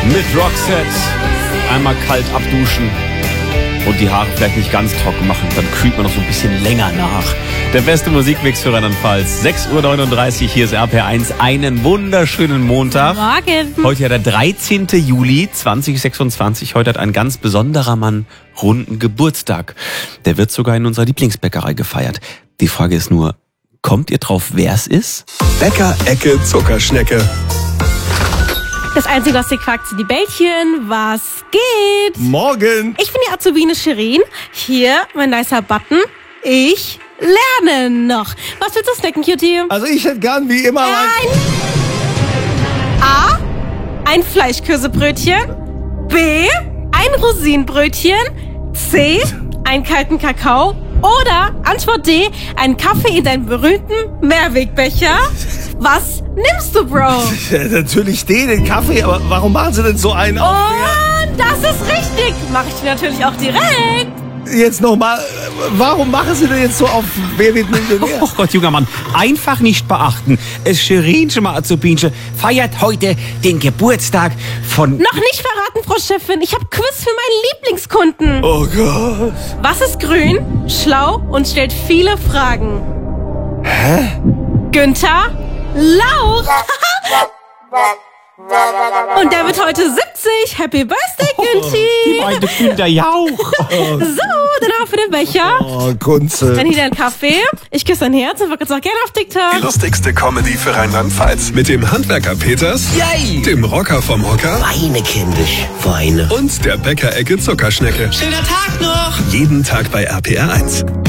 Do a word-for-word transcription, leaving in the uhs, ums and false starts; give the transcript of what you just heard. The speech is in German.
Mit Roxette. Einmal kalt abduschen und die Haare vielleicht nicht ganz trocken machen. Dann kühlt man noch so ein bisschen länger nach. Der beste Musikmix für Rheinland-Pfalz. sechs Uhr neununddreißig, hier ist R P R eins. Einen wunderschönen Montag. Morgen. Heute ja der dreizehnte Juli zweitausendsechsundzwanzig. Heute hat ein ganz besonderer Mann runden Geburtstag. Der wird sogar in unserer Lieblingsbäckerei gefeiert. Die Frage ist nur, kommt ihr drauf, wer es ist? Bäcker Ecke Zuckerschnecke. Das Einzige, was ihr quackt, sind die Bällchen. Was geht? Morgen. Ich bin die Azubine Shirin. Hier mein nicer Button. Ich lerne noch. Was willst du snacken, Cutie? Also ich hätte gern wie immer Ein A. Ein Fleischkäsebrötchen. B. Ein Rosinenbrötchen. C. Einen kalten Kakao. Oder Antwort D. Einen Kaffee in deinem berühmten Mehrwegbecher. Was nimmst du, Bro? Ja, natürlich den, den Kaffee, aber warum machen Sie denn so einen auf? Und das ist richtig. Mache ich dir natürlich auch direkt. Jetzt nochmal, warum machen Sie denn jetzt so auf Wer wird Millionär? Oh Gott, junger Mann, einfach nicht beachten. Es Shirinchen mal Azubinchen feiert heute den Geburtstag von... Noch nicht verraten, Frau Chefin. Ich habe Quiz für meinen Lieblingskunden. Oh Gott. Was ist grün, schlau und stellt viele Fragen? Hä? Günther Lauch. Und der wird heute siebzig. Happy Birthday, Günthi. Die meinte Günther Jauch. So, dann auch für den Becher. Oh, Kunze. Dann hier dein Kaffee. Ich küsse dein Herz und verkürze auch gerne auf Die TikTok. lustigste Comedy für Rheinland-Pfalz. Mit dem Handwerker Peters, Yay! dem Rocker vom Hocker Weine, kindisch, Weine. und der Bäcker Ecke Zuckerschnecke. Schöner Tag noch! Jeden Tag bei R P R eins.